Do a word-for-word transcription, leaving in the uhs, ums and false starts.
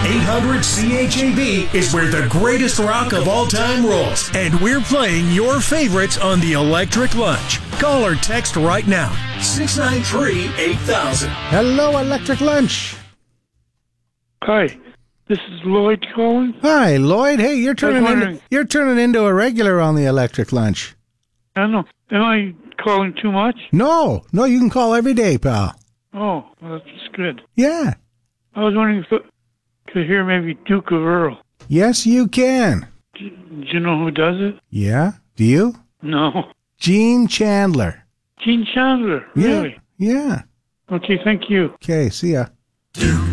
eight hundred C H A B is where the greatest rock of all time rolls. And we're playing your favorites on the Electric Lunch. Call or text right now. six nine three, eight thousand. Hello, Electric Lunch. Hi, this is Lloyd calling. Hi, Lloyd. Hey, you're turning wondering- into, you're turning into a regular on the Electric Lunch. I don't know. Am I calling too much? No, no, you can call every day, pal. Oh, well, that's good. Yeah. I was wondering if I could hear maybe Duke of Earl. Yes, you can. Do, do you know who does it? Yeah. Do you? No. Gene Chandler. Gene Chandler. Yeah. Really? Yeah. Okay, thank you. Okay, see ya. Duke